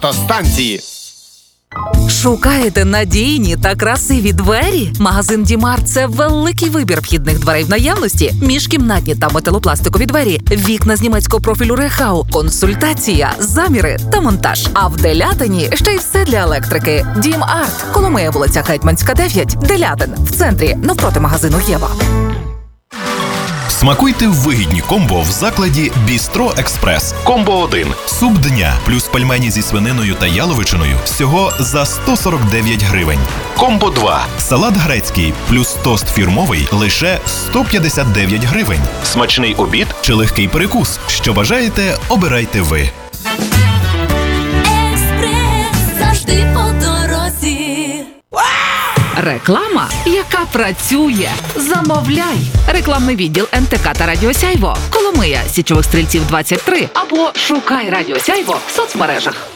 автостанції. Шукаєте надійні та красиві двері? Магазин Дімар – це великий вибір вхідних дверей в наявності, міжкімнатні та металопластикові двері, вікна з німецького профілю Рехау, консультація, заміри та монтаж. А в Делятині ще й все для електрики. Дім Арт, Коломия, вулиця Гетьманська, 9, Делятин, в центрі, навпроти магазину Єва. Смакуйте вигідні комбо в закладі Бістро Експрес. Комбо 1. Суп дня плюс пельмені зі свининою та яловичиною всього за 149 гривень. Комбо 2. Салат грецький плюс тост фірмовий лише 159 гривень. Смачний обід чи легкий перекус. Що бажаєте, обирайте ви. Експрес завжди по дорозі. Реклама, яка працює. Замовляй. Рекламний відділ НТК та Радіо Сяйво. Коломия, Січових Стрільців, 23. Або шукай Радіо Сяйво в соцмережах.